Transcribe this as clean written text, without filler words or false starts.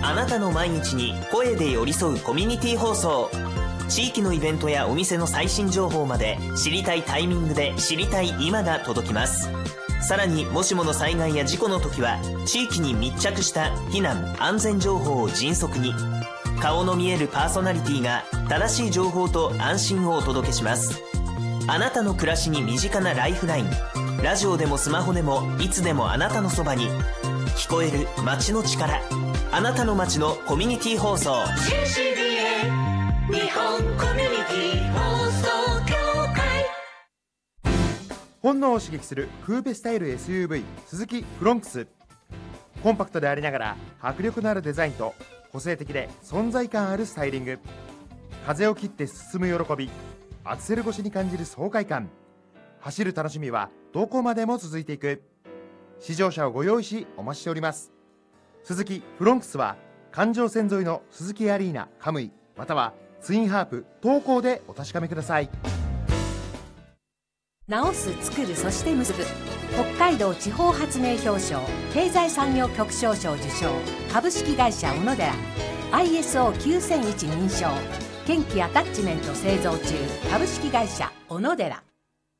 あなたの毎日に声で寄り添うコミュニティ放送。地域のイベントやお店の最新情報まで、知りたいタイミングで知りたい今が届きます。さらに、もしもの災害や事故の時は、地域に密着した避難安全情報を迅速に、顔の見えるパーソナリティが正しい情報と安心をお届けします。あなたの暮らしに身近なライフライン。ラジオでもスマホでもいつでもあなたのそばに。聞こえる街の力。あなたの街のコミュニティ放送。 CCBA 日本コミュニティ放送協会。 本能を刺激するクーペスタイル SUV スズキフロンクス。コンパクトでありながら迫力のあるデザインと個性的で存在感あるスタイリング。風を切って進む喜び、アクセル越しに感じる爽快感。走る楽しみはどこまでも続いていく。試乗車をご用意しお待ちしております。スズキフロンクスは環状線沿いのスズキアリーナカムイ、またはツインハープ東高でお確かめください。 直す、作る、そして結ぶ、北海道地方発明表彰経済産業局賞賞受賞株式会社小野寺 ISO9001 認証、建機アタッチメント製造中株式会社小野寺。